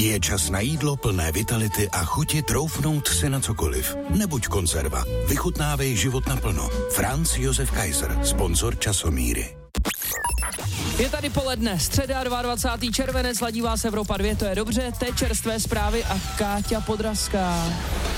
Je čas na jídlo plné vitality a chuti troufnout si na cokoliv. Nebuď konzerva. Vychutnávej život naplno. Franz Josef Kaiser, sponzor Časomíry. Je tady poledne, středa 22. červenec, ladí vás Evropa 2, to je dobře, teď čerstvé zprávy a Káťa Podrazská.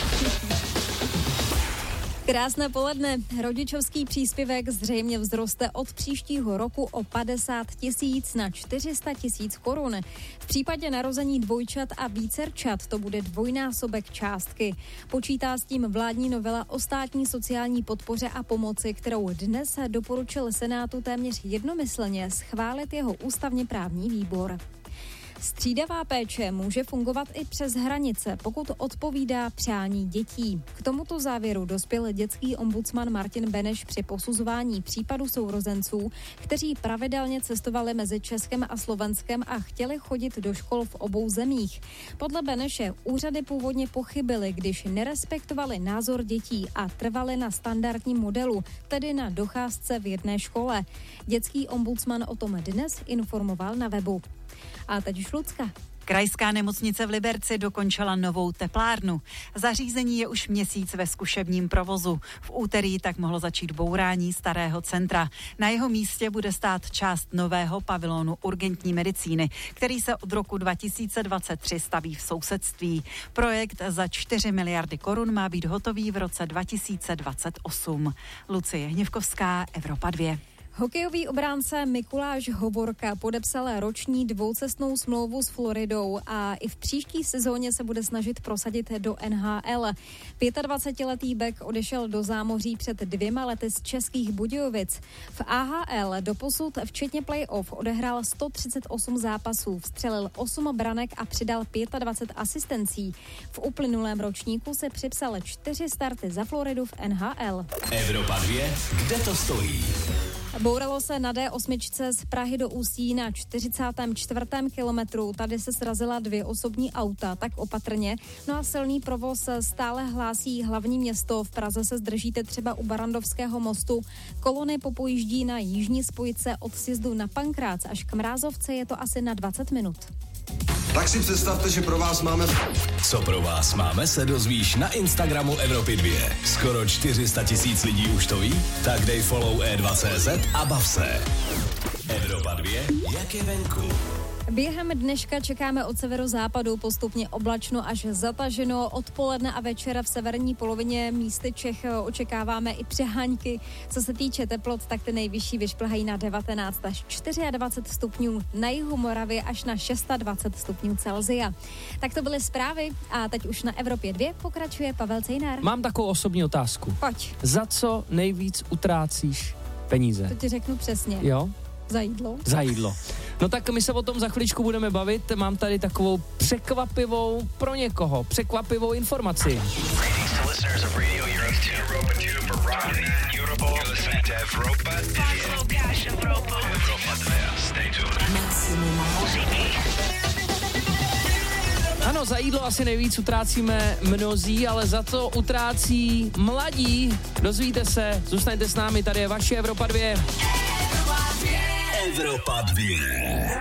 Krásné poledne. Rodičovský příspěvek zřejmě vzroste od příštího roku o 50 000 na 400 000 korun. V případě narození dvojčat a vícerčat to bude dvojnásobek částky. Počítá s tím vládní novela o státní sociální podpoře a pomoci, kterou dnes doporučil Senátu téměř jednomyslně schválit jeho ústavně právní výbor. Střídavá péče může fungovat i přes hranice, pokud odpovídá přání dětí. K tomuto závěru dospěl dětský ombudsman Martin Beneš při posuzování případu sourozenců, kteří pravidelně cestovali mezi Českem a Slovenskem a chtěli chodit do škol v obou zemích. Podle Beneše úřady původně pochybily, když nerespektovali názor dětí a trvali na standardním modelu, tedy na docházce v jedné škole. Dětský ombudsman o tom dnes informoval na webu. A teď už Lucka. Krajská nemocnice v Liberci dokončila novou teplárnu. Zařízení je už měsíc ve zkušebním provozu. V úterý tak mohlo začít bourání starého centra. Na jeho místě bude stát část nového pavilonu urgentní medicíny, který se od roku 2023 staví v sousedství. Projekt za 4 miliardy korun má být hotový v roce 2028. Lucie Hněvkovská, Evropa 2. Hokejový obránce Mikuláš Hovorka podepsal roční dvoucestnou smlouvu s Floridou a i v příští sezóně se bude snažit prosadit do NHL. 25-letý bek odešel do zámoří před 2 lety z Českých Budějovic. V AHL doposud včetně playoff odehrál 138 zápasů, vstřelil 8 branek a přidal 25 asistencí. V uplynulém ročníku se připsal 4 starty za Floridu v NHL. Evropa 2, kde to stojí? Bouralo se na D8 z Prahy do Ústí na 44. kilometru. Tady se srazila 2 osobní auta, tak opatrně. No a silný provoz stále hlásí hlavní město. V Praze se zdržíte třeba u Barandovského mostu. Kolony popojíždí na jižní spojice od sjezdu na Pankrác až k Mrázovce, je to asi na 20 minut. Tak si představte, že pro vás máme... Co pro vás máme, se dozvíš na Instagramu Evropy 2. Skoro 400 000 lidí už to ví? Tak dej follow E2.cz a bav se. Evropa 2, jak je venku? Během dneška čekáme od severozápadu postupně oblačno až zataženo. Odpoledne a večera v severní polovině místy Čech očekáváme i přeháňky. Co se týče teplot, tak ty nejvyšší vyšplhají na 19 až 24 stupňů, na jihu Moravy až na 26 stupňů Celsia. Tak to byly zprávy a teď už na Evropě 2 pokračuje Pavel Cejnár. Mám takovou osobní otázku. Pojď. Za co nejvíc utrácíš peníze? To ti řeknu přesně. Jo? Za jídlo. Za jídlo. No tak my se o tom za chviličku budeme bavit. Mám tady takovou pro někoho překvapivou informaci. Ano, za jídlo asi nejvíc utrácíme mnozí, ale za to utrácí mladí. Dozvíte se, zůstaňte s námi, tady je vaše Evropa 2. Evropa 2.